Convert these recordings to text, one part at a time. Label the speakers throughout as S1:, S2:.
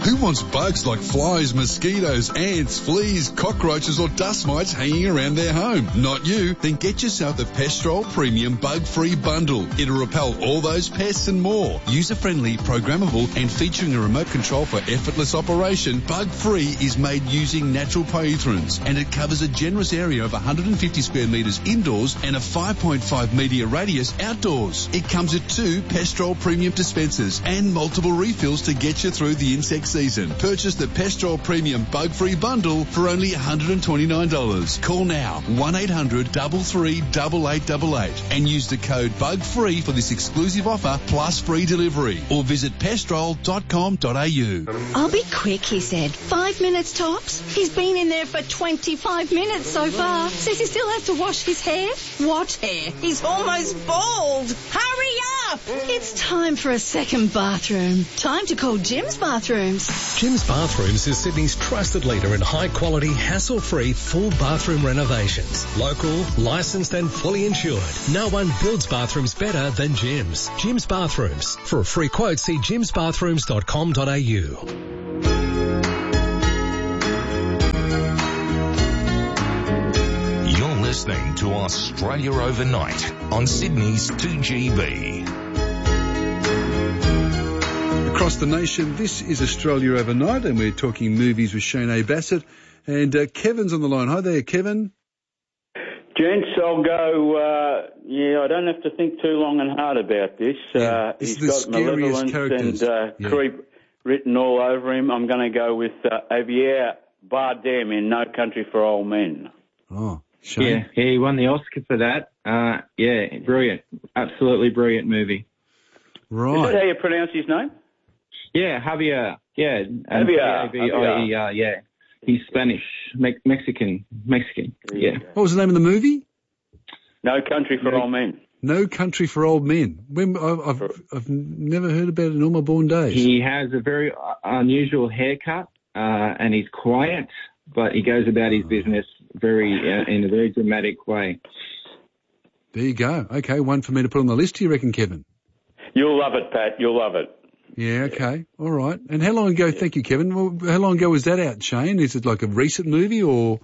S1: Who wants bugs like flies, mosquitoes, ants, fleas, cockroaches or dust mites hanging around their home? Not you. Then get yourself the Pestrol Premium Bug-Free Bundle. It'll repel all those pests and more. User-friendly, programmable and featuring a remote control for effortless operation, Bug-Free is made using natural pyrethrins and it covers a generous area of 150 square metres indoors and a 5.5 metre radius outdoors. It comes with 2 Pestrol Premium dispensers and multiple refills to get you through the insect season. Purchase the Pestrol Premium Bug-Free Bundle for only $129. Call now 1-800-338888 and use the code BUGFREE for this exclusive offer plus free delivery or visit pestrol.com.au.
S2: I'll be quick, he said. 5 minutes tops. He's been in there for 25 minutes so far. Says he still has to wash his hair. What hair? He's almost bald. Hurry up! It's time for a second bathroom. Time to call Jim's Bathrooms.
S3: Jim's Bathrooms is Sydney's trusted leader in high-quality, hassle-free, full bathroom renovations. Local, licensed and fully insured. No one builds bathrooms better than Jim's. Jim's Bathrooms. For a free quote, see jimsbathrooms.com.au.
S4: You're listening to Australia Overnight on Sydney's 2GB.
S1: Across the nation, this is Australia Overnight, and we're talking movies with Shane A. Bassett. And Kevin's on the line. Hi there, Kevin.
S5: Gents, I'll go, I don't have to think too long and hard about this.
S1: This
S5: he's
S1: is the
S5: got
S1: scariest
S5: malevolence and creep written all over him. I'm going to go with Javier Bardem in No Country for Old Men.
S1: Oh, Shane.
S6: Yeah, he won the Oscar for that. Brilliant. Absolutely brilliant movie.
S1: Right.
S5: Is that how you pronounce his name?
S6: Yeah, Javier. Yeah.
S5: Javier.
S6: Yeah. He's Spanish, Mexican. Yeah.
S1: What was the name of the movie?
S5: No Country for Old Men.
S1: No Country for Old Men. I've never heard about it in all my born days.
S6: He has a very unusual haircut, and he's quiet, but he goes about his business in a very dramatic way.
S1: There you go. Okay, one for me to put on the list, do you reckon, Kevin?
S5: You'll love it, Pat. You'll love it.
S1: Yeah, okay. All right. And how long ago, thank you, Kevin, how long ago was that out, Shane? Is it like a recent movie or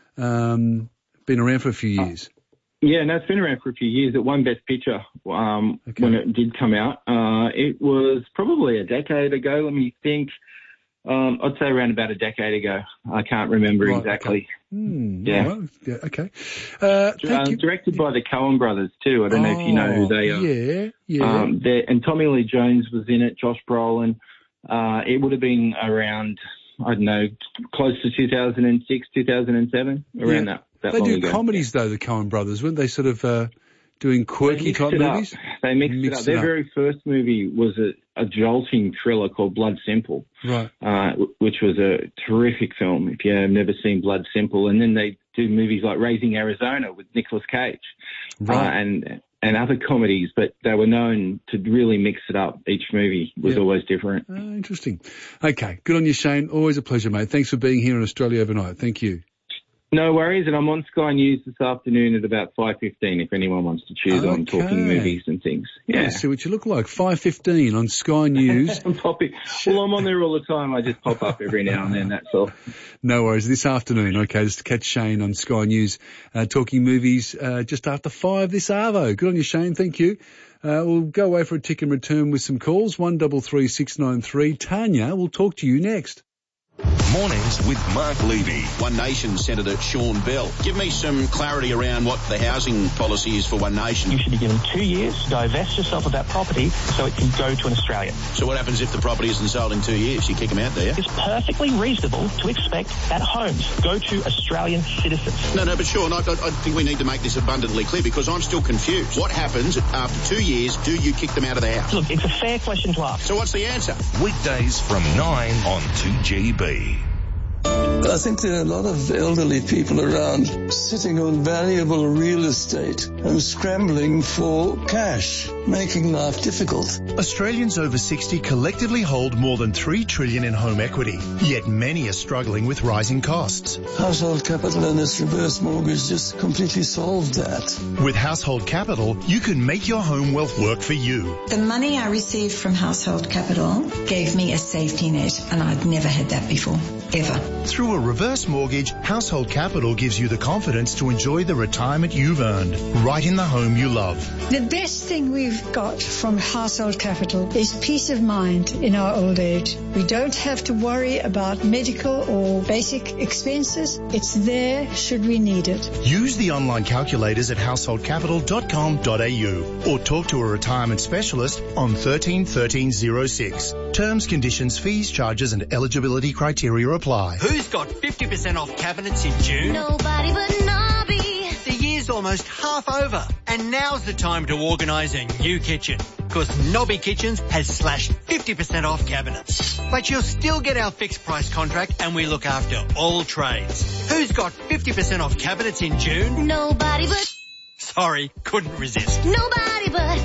S1: been around for a few years?
S6: Yeah, no, it's been around for a few years. It won Best Picture when it did come out. It was probably a decade ago, let me think. I'd say around about a decade ago. I can't remember exactly.
S1: Okay.
S6: Yeah.
S1: Right. Yeah, okay. Thank you.
S6: Directed by the Coen brothers too. I don't know if you know who they are.
S1: Yeah.
S6: And Tommy Lee Jones was in it, Josh Brolin. It would have been around, I don't know, close to 2006, 2007, around that
S1: They
S6: long
S1: do
S6: ago.
S1: Comedies though, the Coen brothers, weren't they? Sort of doing quirky type movies.
S6: They mixed it up. Their very first movie was a jolting thriller called Blood Simple,
S1: right?
S6: Which was a terrific film. If you've never seen Blood Simple, and then they do movies like Raising Arizona with Nicolas Cage, and other comedies. But they were known to really mix it up. Each movie was always different.
S1: Interesting. Okay, good on you, Shane. Always a pleasure, mate. Thanks for being here on Australia Overnight. Thank you.
S6: No worries, and I'm on Sky News this afternoon at about 5:15 if anyone wants to choose on talking movies and things. Yeah.
S1: See what you look like. 5:15 on Sky News.
S6: I'm on there all the time. I just pop up every now and then, that's all.
S1: No worries. This afternoon, okay, just to catch Shane on Sky News, talking movies just after 5 this arvo. Good on you, Shane. Thank you. We'll go away for a tick and return with some calls. 133693. Tanya, we'll talk to you next.
S4: Mornings with Mark Levy.
S7: One Nation Senator Sean Bell. Give me some clarity around what the housing policy is for One Nation.
S8: You should be given 2 years to divest yourself of that property so it can go to an Australian.
S7: So what happens if the property isn't sold in 2 years? You kick them out there?
S8: It's perfectly reasonable to expect that homes go to Australian citizens.
S7: No, but Sean, I think we need to make this abundantly clear because I'm still confused. What happens after 2 years? Do you kick them out of the house?
S8: Look, it's a fair question to ask.
S7: So what's the answer?
S4: Weekdays from 9 on 2GB.
S9: I think there are a lot of elderly people around sitting on valuable real estate and scrambling for cash. making life difficult.
S10: Australians over 60 collectively hold more than $3 trillion in home equity, yet many are struggling with rising costs.
S9: Household Capital and its reverse mortgage just completely solved that.
S10: With Household Capital, you can make your home wealth work for you.
S11: The money I received from Household Capital gave me a safety net, and I'd never had that before, ever.
S10: Through a reverse mortgage, Household Capital gives you the confidence to enjoy the retirement you've earned, right in the home you love.
S12: The best thing we've got from Household Capital is peace of mind in our old age. We don't have to worry about medical or basic expenses. It's there should we need it.
S10: Use the online calculators at householdcapital.com.au or talk to a retirement specialist on 13 1306. Terms, conditions, fees, charges and eligibility criteria apply.
S13: Who's got 50% off cabinets in June?
S14: Nobody but Nobby.
S13: The year's almost half over and now's the time to organise a new kitchen, because Nobby Kitchens has slashed 50% off cabinets. But you'll still get our fixed price contract and we look after all trades. Who's got 50% off cabinets in June?
S14: Nobody but...
S13: Sorry, couldn't resist.
S14: Nobody but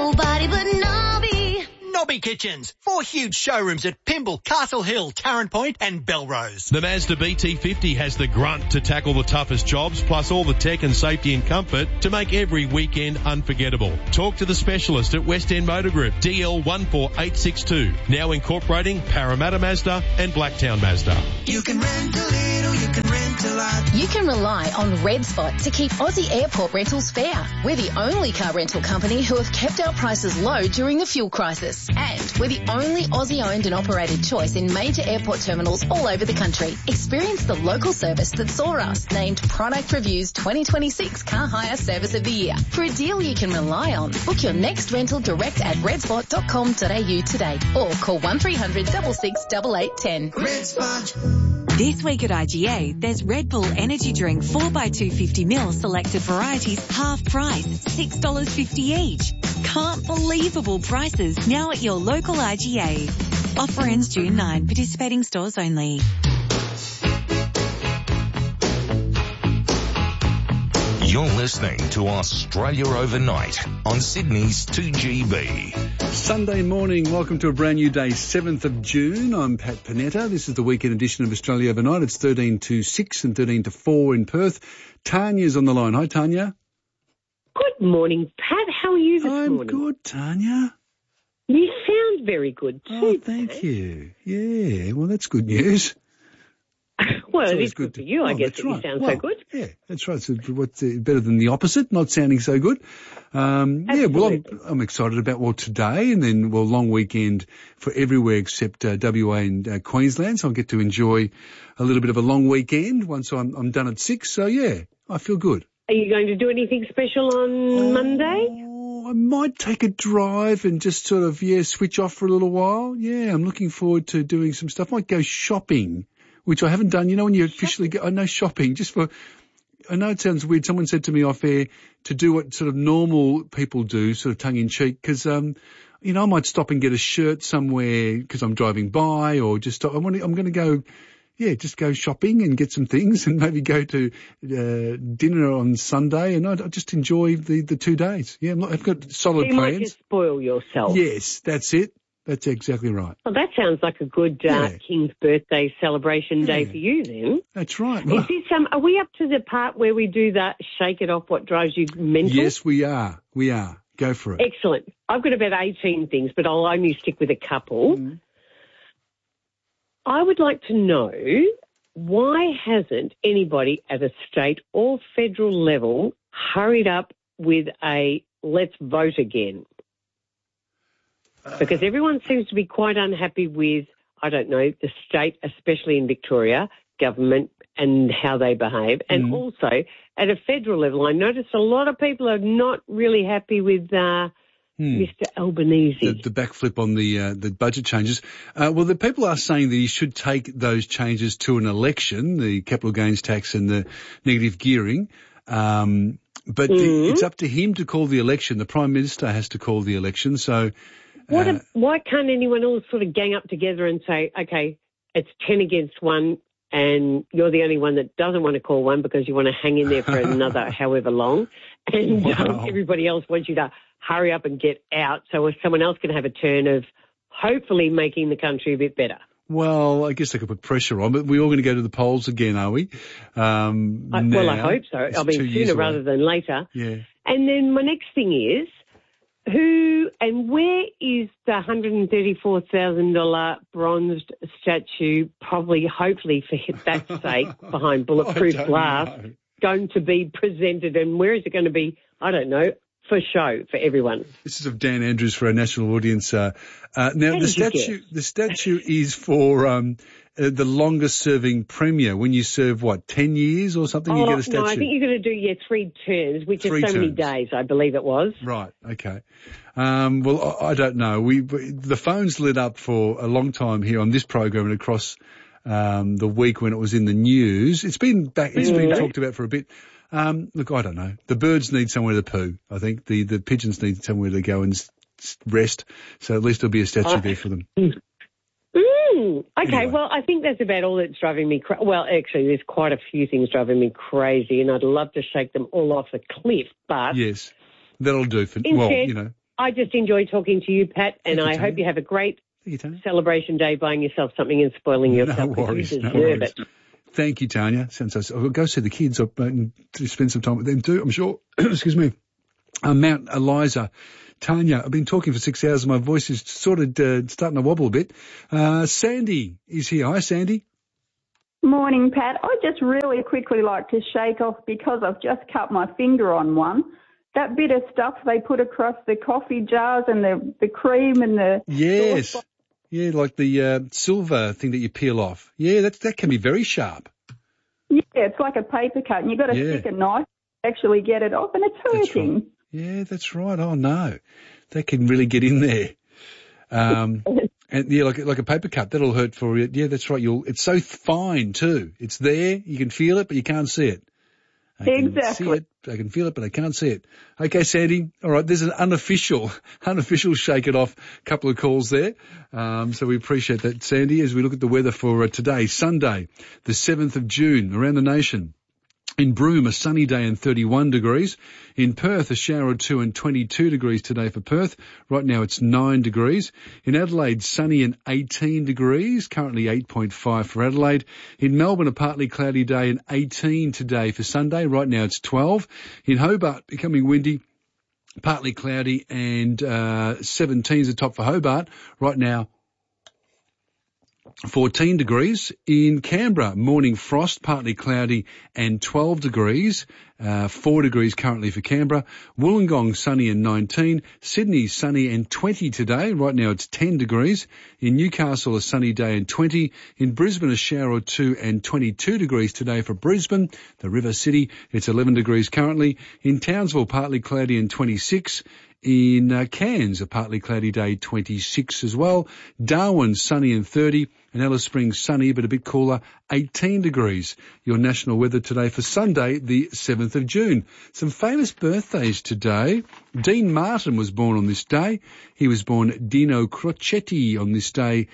S14: Nobby.
S13: Nobby Kitchens. 4 huge showrooms at Pymble, Castle Hill, Tarrant Point and Belrose.
S15: The Mazda BT50 has the grunt to tackle the toughest jobs, plus all the tech and safety and comfort to make every weekend unforgettable. Talk to the specialist at West End Motor Group, DL14862. Now incorporating Parramatta Mazda and Blacktown Mazda.
S16: You can rent a little, you can rent a lot.
S17: You can rely on Red Spot to keep Aussie airport rentals fair. We're the only car rental company who have kept our prices low during the fuel crisis. And we're the only Aussie-owned and operated choice in major airport terminals all over the country. Experience the local service that saw us named Product Review's 2026 Car Hire Service of the Year. For a deal you can rely on, book your next rental direct at redspot.com.au today or call 1300 66 8810.
S16: Red Spot.
S18: This week at IGA, there's Red Bull Energy Drink 4x250ml selected varieties half price, $6.50 each. Can't believable prices now at your local IGA. Offer ends June 9. Participating stores only.
S4: You're listening to Australia Overnight on Sydney's 2GB.
S19: Sunday morning, welcome to a brand new day, 7th of June. I'm Pat Panetta. This is the weekend edition of Australia Overnight. It's 13 to 6 and 13 to 4 in Perth. Tanya's on the line. Hi, Tanya.
S20: Good morning, Pat. How are you this morning?
S19: I'm good, Tanya.
S20: You sound very good too.
S19: Oh, thank you. Yeah, well, that's good news.
S20: Well, it is good for you, I guess, that you sound so good.
S19: Yeah, that's right. So what's better than the opposite, not sounding so good? Yeah, well, I'm excited about, today and then, long weekend for everywhere except WA and Queensland. So I'll get to enjoy a little bit of a long weekend once I'm done at 6. So, yeah, I feel good.
S20: Are you going to do anything special on Monday?
S19: I might take a drive and just sort of, switch off for a little while. Yeah, I'm looking forward to doing some stuff. I might go shopping, which I haven't done. You know, when you officially go, I know shopping I know it sounds weird. Someone said to me off air to do what sort of normal people do, sort of tongue in cheek, because, I might stop and get a shirt somewhere because I'm driving by or just stop. I'm going to go, just go shopping and get some things and maybe go to dinner on Sunday, and I just enjoy the 2 days. Yeah, I've got solid plans.
S20: You might just spoil yourself.
S19: Yes, that's it. That's exactly right.
S20: Well, that sounds like a good King's birthday celebration day for you then.
S19: That's right.
S20: Is this, are we up to the part where we do that shake it off what drives you mental?
S19: Yes, we are. We are. Go for it.
S20: Excellent. I've got about 18 things, but I'll only stick with a couple. Mm. I would like to know, why hasn't anybody at a state or federal level hurried up with a let's vote again? Because everyone seems to be quite unhappy with, the state, especially in Victoria, government and how they behave. And also, at a federal level, I noticed a lot of people are not really happy with Mr. Albanese.
S19: The backflip on the budget changes. The people are saying that he should take those changes to an election, the capital gains tax and the negative gearing. But it's up to him to call the election. The Prime Minister has to call the election. So
S20: why can't anyone all sort of gang up together and say, okay, it's 10 against 1 and you're the only one that doesn't want to call one because you want to hang in there for another however long, And
S19: Wow.
S20: everybody else wants you to hurry up and get out so someone else can have a turn of hopefully making the country a bit better.
S19: Well, I guess they could put pressure on, but we're all going to go to the polls again, are we?
S20: Well, I hope so.
S19: It's
S20: I mean,
S19: 2 years
S20: sooner
S19: away.
S20: rather than later.
S19: Yeah.
S20: And then my next thing is, who and where is the $134,000 bronzed statue, probably, hopefully for that sake, behind Bulletproof Glass, going to be presented, and where is it going to be? I don't know. For show for everyone.
S19: This is of Dan Andrews for our national audience. Now the statue is for the longest serving premier. When you serve 10 years or something, you get a statue.
S20: No, I think you're going to do 3 terms, which is so many days, I believe it was.
S19: Right. Okay. Well, I don't know. The phones lit up for a long time here on this program and across the week when it was in the news. It's been talked about for a bit. Look, I don't know. The birds need somewhere to poo. I think the pigeons need somewhere to go and rest. So at least there'll be a statue there for them.
S20: Okay,
S19: Anyway.
S20: well, I think that's about all that's driving me well, actually, there's quite a few things driving me crazy, and I'd love to shake them all off the cliff, but...
S19: Yes, that'll do for...
S20: Instead, I just enjoy talking to you, Pat, and I hope you have a great celebration day buying yourself something and spoiling yourself.
S19: No worries,
S20: You
S19: no
S20: deserve
S19: worries.
S20: it.
S19: Thank you, Tanya. Sounds so... I'll go see the kids and spend some time with them too, I'm sure. Excuse me. Mount Eliza. Tanya, I've been talking for 6 hours and my voice is sort of starting to wobble a bit. Sandy is here. Hi, Sandy.
S21: Morning, Pat. I'd just really quickly like to shake off, because I've just cut my finger on one, that bit of stuff they put across the coffee jars and the cream and the...
S19: Yes. Yeah, like the silver thing that you peel off. Yeah, that can be very sharp.
S21: Yeah, it's like a paper cut, and you've got to stick a knife to actually get it off, and it's hurting.
S19: Right. Yeah, that's right. Oh, no. That can really get in there. And yeah, like a paper cut, that'll hurt for you. Yeah, that's right. It's so fine too. It's there, you can feel it, but you can't see it.
S21: Exactly.
S19: I can feel it, but I can't see it. Okay, Sandy. All right. There's an unofficial shake it off couple of calls there. So we appreciate that, Sandy, as we look at the weather for today, Sunday, the 7th of June, around the nation. In Broome, a sunny day and 31 degrees. In Perth, a shower or two and 22 degrees today for Perth. Right now it's 9 degrees. In Adelaide, sunny and 18 degrees. Currently 8.5 for Adelaide. In Melbourne, a partly cloudy day and 18 today for Sunday. Right now it's 12. In Hobart, becoming windy, partly cloudy and 17 is the top for Hobart. Right now 14 degrees. In Canberra, morning frost, partly cloudy and 12 degrees. 4 degrees currently for Canberra. Wollongong, sunny and 19. Sydney, sunny and 20 today. Right now it's 10 degrees. In Newcastle, a sunny day and 20. In Brisbane, a shower or two and 22 degrees today for Brisbane. The River City, it's 11 degrees currently. In Townsville, partly cloudy and 26. In Cairns, a partly cloudy day, 26 as well. Darwin, sunny and 30. And Alice Springs, sunny but a bit cooler, 18 degrees. Your national weather today for Sunday, the 7th of June. Some famous birthdays today. Dean Martin was born on this day. He was born Dino Crocetti on this day,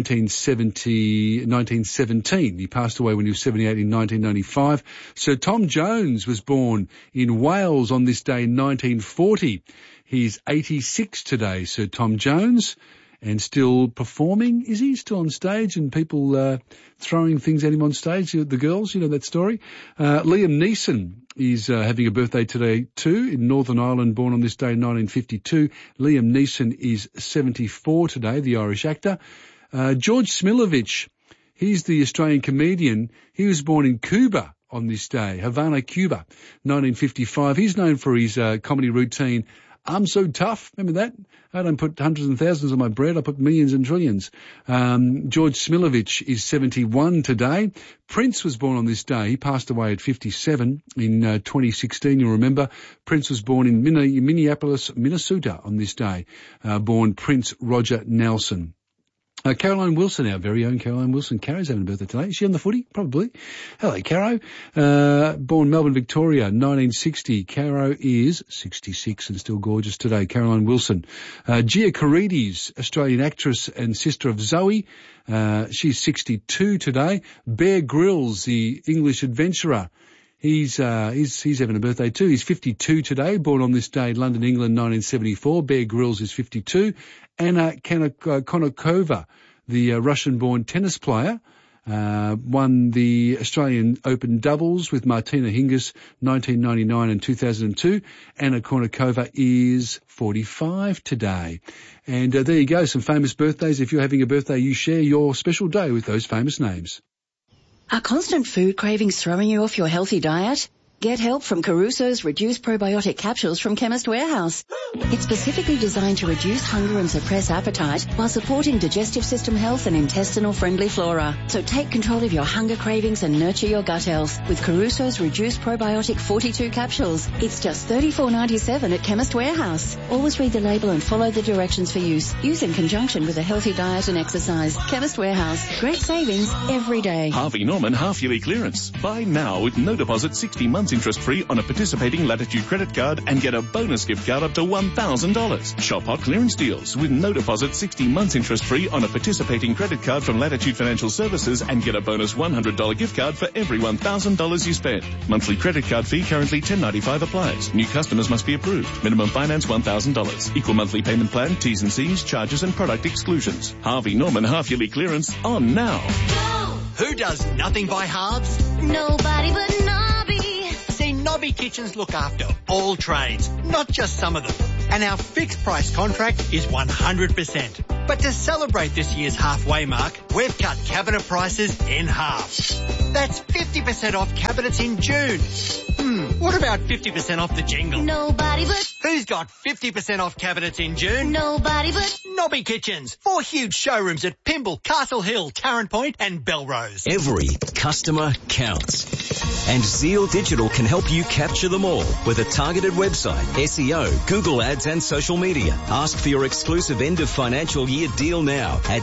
S19: 1917. He passed away when he was 78 in 1995. Sir Tom Jones was born in Wales on this day, 1940. He's 86 today, Sir Tom Jones. And still performing. Is he still on stage and people throwing things at him on stage? The girls, you know that story. Liam Neeson is having a birthday today too, in Northern Ireland, born on this day, 1952. Liam Neeson is 74 today, the Irish actor. George Smilovich, he's the Australian comedian. He was born in Cuba on this day, Havana, Cuba, 1955. He's known for his comedy routine, I'm so tough. Remember that? I don't put hundreds and thousands on my bread. I put millions and trillions. George Smilovich is 71 today. Prince was born on this day. He passed away at 57 in 2016. You'll remember Prince was born in Minneapolis, Minnesota on this day. Born Prince Roger Nelson. Caroline Wilson, our very own Caroline Wilson. Caro's having a birthday today. Is she on the footy? Probably. Hello, Caro. Born Melbourne, Victoria, 1960. Caro is 66 and still gorgeous today. Caroline Wilson. Gia Carides, Australian actress and sister of Zoe. She's 62 today. Bear Grylls, the English adventurer. He's having a birthday too. He's 52 today, born on this day, London, England, 1974. Bear Grylls is 52. Anna Konikova, the Russian-born tennis player, won the Australian Open doubles with Martina Hingis 1999 and 2002. Anna Konikova is 45 today. And there you go, some famous birthdays. If you're having a birthday, you share your special day with those famous names.
S2: Are constant food cravings throwing you off your healthy diet? Get help from Caruso's Reduced Probiotic Capsules from Chemist Warehouse. It's specifically designed to reduce hunger and suppress appetite while supporting digestive system health and intestinal-friendly flora. So take control of your hunger cravings and nurture your gut health with Caruso's Reduced Probiotic 42 capsules. It's just $34.97 at Chemist Warehouse. Always read the label and follow the directions for use. Use in conjunction with a healthy diet and exercise. Chemist Warehouse. Great savings every day.
S22: Harvey Norman half-yearly clearance. Buy now with no deposit, 60 months interest-free on a participating Latitude credit card and get a bonus gift card up to $1,000. Shop hot clearance deals with no deposit, 60 months interest-free on a participating credit card from Latitude Financial Services and get a bonus $100 gift card for every $1,000 you spend. Monthly credit card fee currently $10.95 applies. New customers must be approved. Minimum finance $1,000. Equal monthly payment plan, T's and C's, charges and product exclusions. Harvey Norman half-yearly clearance on now.
S13: Who does nothing by halves?
S14: Nobody but Nobby.
S13: See, Nobby Kitchens look after all trades, not just some of them. And our fixed price contract is 100%. But to celebrate this year's halfway mark, we've cut cabinet prices in half. That's 50% off cabinets in June. What about 50% off the jingle?
S14: Nobody but...
S13: Who's got 50% off cabinets in June?
S14: Nobody but...
S13: Nobby Kitchens. 4 huge showrooms at Pymble, Castle Hill, Tarrant Point and Belrose.
S23: Every customer counts. And Zeal Digital can help you capture them all with a targeted website, SEO, Google Ads and social media. Ask for your exclusive end of financial year deal now at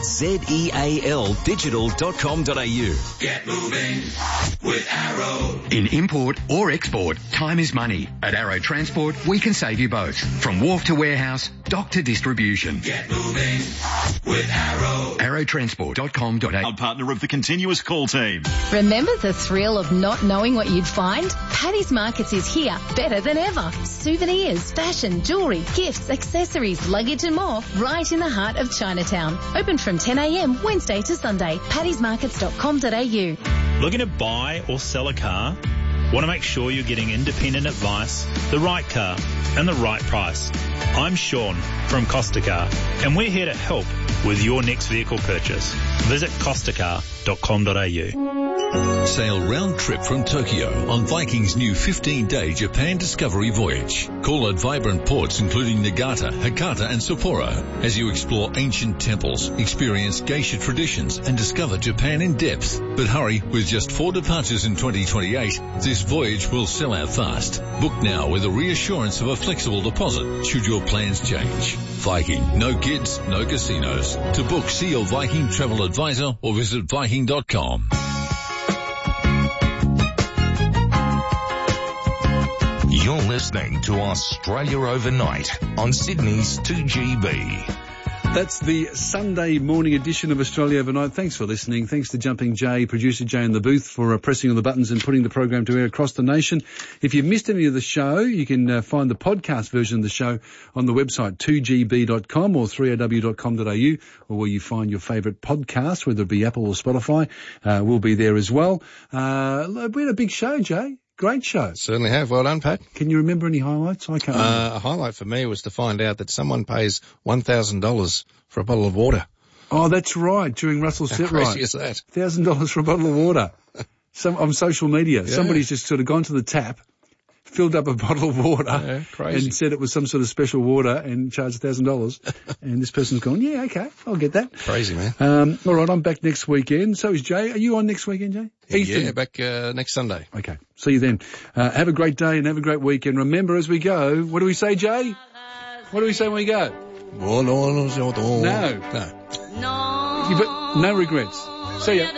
S23: zealdigital.com.au.
S24: Get moving with Arrow. In import or export, time is money. At Arrow Transport, we can save you both. From wharf to warehouse, dock to distribution. Get moving with Arrow. Arrowtransport.com.au.
S25: Proud partner of the Continuous Call team.
S17: Remember the thrill of not knowing what you'd find? Paddy's Markets is here, better than ever. Souvenirs, fashion, jewellery, gifts, accessories, luggage and more, right in the heart of Chinatown. Open from 10 a.m. Wednesday to Sunday. paddysmarkets.com.au.
S26: Looking to buy or sell a car? Want to make sure you're getting independent advice, the right car, and the right price? I'm Sean from Costa Car, and we're here to help with your next vehicle purchase. Visit costacar.com.au.
S1: Sail round trip from Tokyo on Viking's new 15-day Japan Discovery voyage. Call at vibrant ports including Nagata, Hakata and Sapporo as you explore ancient temples, experience geisha traditions and discover Japan in depth. But hurry, with just 4 departures in 2028, this voyage will sell out fast. Book now with a reassurance of a flexible deposit should your plans change. Viking, no kids, no casinos. To book, see your Viking travel advisor or visit Viking.com.
S4: You're listening to Australia Overnight on Sydney's 2GB.
S19: That's the Sunday morning edition of Australia Overnight. Thanks for listening. Thanks to Jumping Jay, producer Jay in the booth, for pressing on the buttons and putting the program to air across the nation. If you've missed any of the show, you can find the podcast version of the show on the website 2gb.com or 3aw.com.au, or where you find your favourite podcast, whether it be Apple or Spotify. We'll be there as well. We had a big show, Jay. Great show.
S27: Certainly have. Well done, Pat.
S19: Can you remember any highlights? I can't remember.
S27: A highlight for me was to find out that someone pays $1,000 for a bottle of water.
S19: Oh, that's right. During Russell's set, right.
S27: How crazy is that?
S19: $1,000 for a bottle of water. On social media. Yeah. Somebody's just sort of gone to the tap, filled up a bottle of water and said it was some sort of special water and charged $1,000. And this person's gone, yeah, okay, I'll get that.
S27: Crazy, man.
S19: All right, I'm back next weekend. So is Jay. Are you on next weekend, Jay?
S27: Yeah, back next Sunday.
S19: Okay, see you then. Have a great day and have a great weekend. Remember, as we go, what do we say, Jay? What do we say when we go? No. No regrets. See ya.